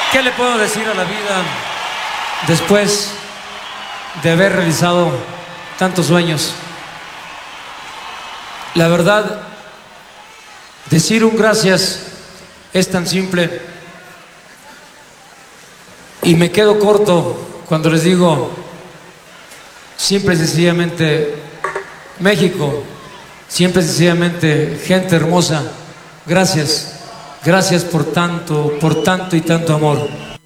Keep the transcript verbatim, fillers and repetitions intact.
¿Qué le puedo decir a la vida después de haber realizado tantos sueños? La verdad, decir un gracias es tan simple y me quedo corto cuando les digo simple y sencillamente México, simple y sencillamente gente hermosa, gracias, gracias por tanto, por tanto y tanto amor.